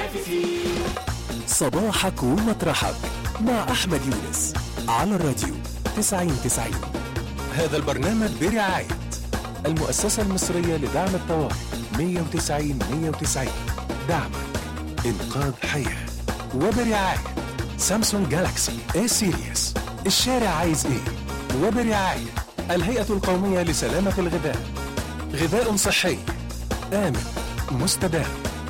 صباحك ومطرحك مع أحمد يونس على الراديو 90-90. هذا البرنامج برعاية المؤسسة المصرية لدعم الطوارئ 190-190. دعمك إنقاذ حياة. وبرعاية سامسونج جالاكسي A سيريس. الشارع عايز إيه؟ وبرعاية الهيئة القومية لسلامة الغذاء. غذاء صحي آمن مستدام.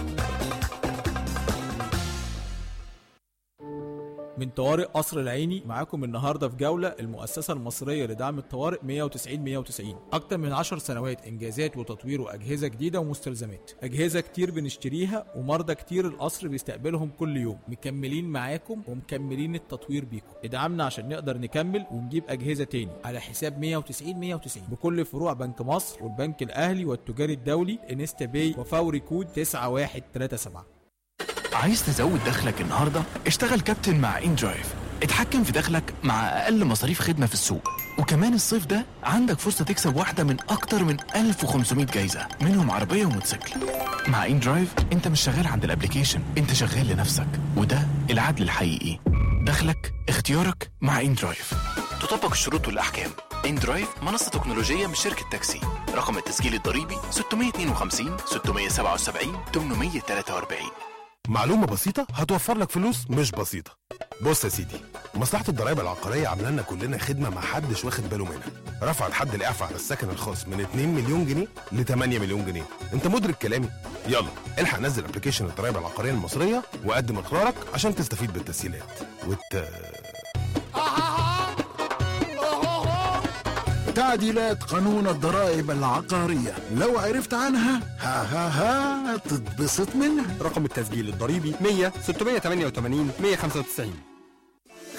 من طوارئ قصر العيني معاكم النهارده في جوله المؤسسه المصريه لدعم الطوارئ 190-190. اكتر من 10 سنوات انجازات وتطوير واجهزه جديده ومستلزمات، اجهزه كتير بنشتريها ومرضى كتير القصر بيستقبلهم كل يوم. مكملين معاكم ومكملين التطوير بيكم. ادعمنا عشان نقدر نكمل ونجيب اجهزه تاني على حساب 190-190 بكل فروع بنك مصر والبنك الاهلي والتجاري الدولي انستا باي وفوري كود 9137. عايز تزود دخلك النهاردة؟ اشتغل كابتن مع إندرايف. اتحكم في دخلك مع أقل مصاريف خدمة في السوق. وكمان الصيف ده عندك فرصة تكسب واحدة من أكتر من 1500 جايزة، منهم عربية وموتوسيكل. مع إندرايف انت مش شغال عند الابليكيشن، انت شغال لنفسك، وده العدل الحقيقي. دخلك اختيارك مع إندرايف. تطبق الشروط والأحكام. إندرايف منصة تكنولوجية من شركة تاكسي. رقم التسجيل الضريبي 652 677 843. معلومة بسيطة هتوفر لك فلوس مش بسيطة. بص يا سيدي، مصلحة الضرايب العقارية عاملة لنا كلنا خدمة ما حدش واخد باله منها. رفع الحد الإعفاء على السكن الخاص من 2 مليون جنيه ل 8 مليون جنيه. انت مدرك كلامي؟ يلا الحق نزل ابلكيشن الضرايب العقارية المصرية وقدم اقرارك عشان تستفيد بالتسهيلات. تعديلات قانون الضرائب العقارية، لو عرفت عنها تتبسط منها. رقم التسجيل الضريبي 100 688 195.